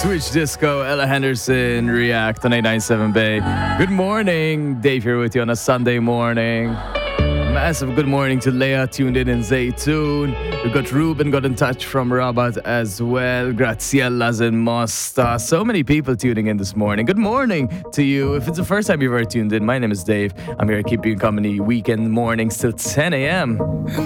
Switch Disco, Ella Henderson, React on 897 Bay. Good morning. Dave here with you on a Sunday morning. Massive good morning to Leah, tuned in Zaytoon. We've got Ruben got in touch from Rabat as well. Graziella's in Mosta. So many people tuning in this morning. Good morning to you. If it's the first time you've ever tuned in, my name is Dave. I'm here to keep you company weekend mornings till 10 a.m.